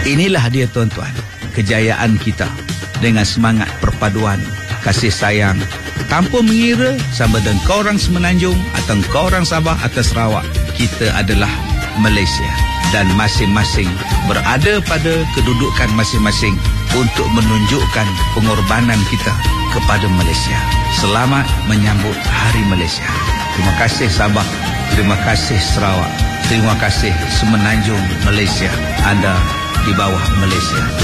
Inilah dia tuan-tuan, kejayaan kita dengan semangat perpaduan kasih sayang, tanpa mengira sama dengan korang Semenanjung atau korang Sabah atau Sarawak. Kita adalah Malaysia dan masing-masing berada pada kedudukan masing-masing untuk menunjukkan pengorbanan kita kepada Malaysia. Selamat menyambut Hari Malaysia. Terima kasih Sabah, terima kasih Sarawak, terima kasih Semenanjung Malaysia. Anda di bawah Malaysia.